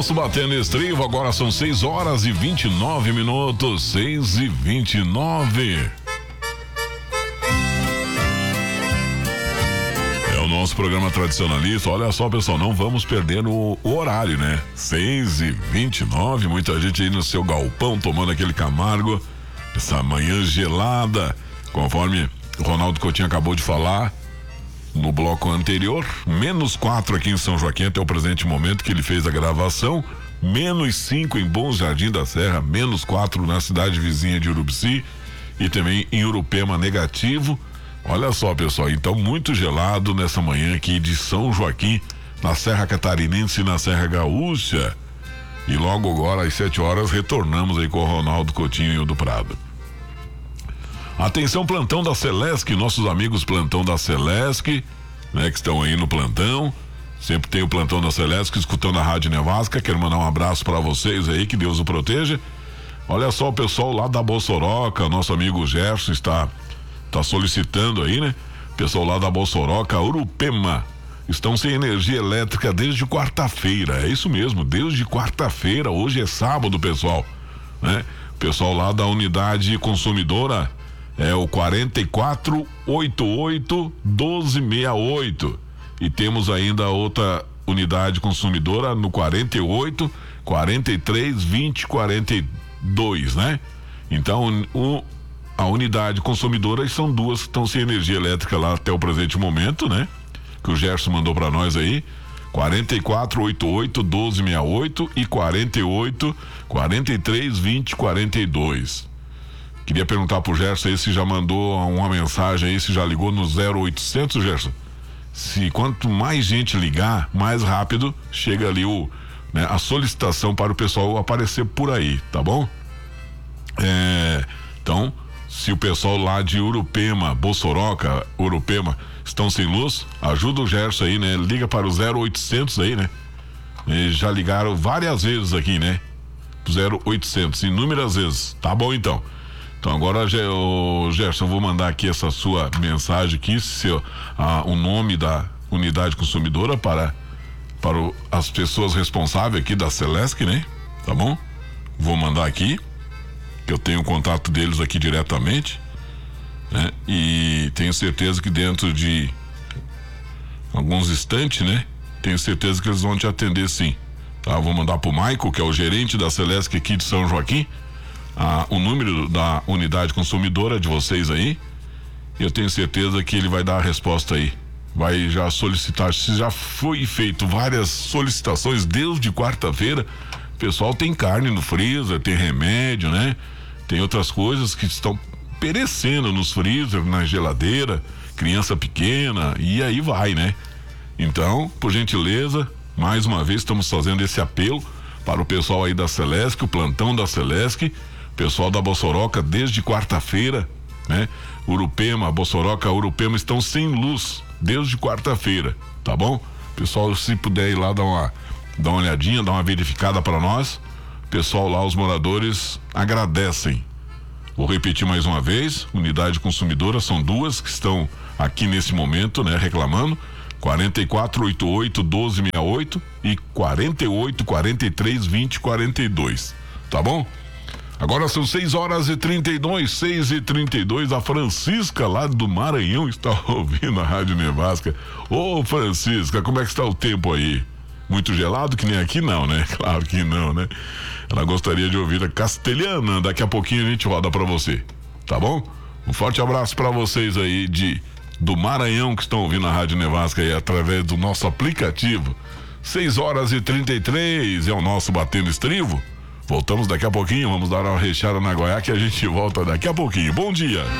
nosso Batendo Estrivo, agora são 6h29, 6h29. É o nosso programa tradicionalista. Olha só, pessoal, não vamos perder o horário, né? 6h29, muita gente aí no seu galpão tomando aquele Camargo, essa manhã gelada, conforme o Ronaldo Coutinho acabou de falar no bloco anterior, -4 aqui em São Joaquim até o presente momento que ele fez a gravação, -5 em Bom Jardim da Serra, -4 na cidade vizinha de Urubici e também em Urupema negativo. Olha só, pessoal, então muito gelado nessa manhã aqui de São Joaquim, na Serra Catarinense e na Serra Gaúcha. E logo agora às 7h retornamos aí com o Ronaldo Coutinho do Prado. Atenção, plantão da Celesc, nossos amigos plantão da Celesc, né, que estão aí no plantão. Sempre tem o plantão da Celesc escutando a Rádio Nevasca. Quero mandar um abraço para vocês aí, que Deus o proteja. Olha só, o pessoal lá da Bossoroca, nosso amigo Gerson está solicitando aí, né? O pessoal lá da Bossoroca, Urupema, estão sem energia elétrica desde quarta-feira. É isso mesmo, desde quarta-feira. Hoje é sábado, pessoal, né? O pessoal lá da unidade consumidora é o 4488-1268. E temos ainda outra unidade consumidora no 48-43-20-42, né? Então, a unidade consumidora são duas que estão sem energia elétrica lá até o presente momento, né? Que o Gerson mandou para nós aí. 4488-1268 e 48-43-20-42. Queria perguntar pro Gerson aí se já mandou uma mensagem aí, se já ligou no 0800, Gerson. Se quanto mais gente ligar, mais rápido chega ali a solicitação para o pessoal aparecer por aí, tá bom? Então, se o pessoal lá de Urupema, Bossoroca, Urupema, estão sem luz, ajuda o Gerson aí, né? Liga para o 0800 aí, né? Já ligaram várias vezes aqui, né? 0800, inúmeras vezes. Tá bom, então. Então agora, Gerson, eu vou mandar aqui essa sua mensagem aqui, o nome da unidade consumidora para as pessoas responsáveis aqui da Celesc, né? Tá bom? Vou mandar aqui, que eu tenho o contato deles aqui diretamente, né? E tenho certeza que dentro de alguns instantes, né? Tenho certeza que eles vão te atender, sim. Tá? Vou mandar pro Maico, que é o gerente da Celesc aqui de São Joaquim, o número da unidade consumidora de vocês aí. Eu tenho certeza que ele vai dar a resposta aí. Vai já solicitar, se já foi feito várias solicitações desde quarta-feira. O pessoal tem carne no freezer, tem remédio, né? Tem outras coisas que estão perecendo nos freezer, na geladeira, criança pequena, e aí vai, né? Então, por gentileza, mais uma vez estamos fazendo esse apelo para o pessoal aí da Celesc, o plantão da Celesc, pessoal da Bossoroca desde quarta-feira, né? Urupema, Bossoroca, Urupema estão sem luz desde quarta-feira, tá bom? Pessoal, se puder ir lá dar uma olhadinha, dar uma verificada para nós. Pessoal lá, os moradores agradecem. Vou repetir mais uma vez, unidade consumidora, são duas que estão aqui nesse momento, né? Reclamando, 4488-1268 e 48-43-20-42, tá bom? Agora são 6h32, a Francisca lá do Maranhão está ouvindo a Rádio Nevasca. Ô, Francisca, como é que está o tempo aí? Muito gelado, que nem aqui não, né? Claro que não, né? Ela gostaria de ouvir a castelhana, daqui a pouquinho a gente roda pra você, tá bom? Um forte abraço pra vocês aí do Maranhão que estão ouvindo a Rádio Nevasca aí através do nosso aplicativo. 6h33 é o nosso Batendo Estrivo. Voltamos daqui a pouquinho, vamos dar uma recheada na Goiás que a gente volta daqui a pouquinho. Bom dia!